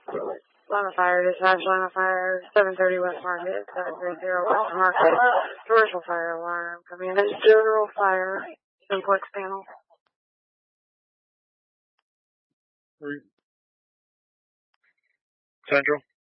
Line of fire, dispatch, line of fire, 730 West Market, 730 West Market, commercial fire alarm, coming in, general fire, simplex panel. 3. Central.